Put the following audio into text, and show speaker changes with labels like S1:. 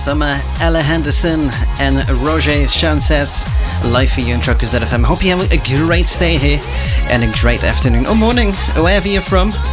S1: Summer, Ella Henderson and Roger Chancets, live for you on Truckers.fm. Hope you have a great stay here and a great afternoon or morning, wherever you're from.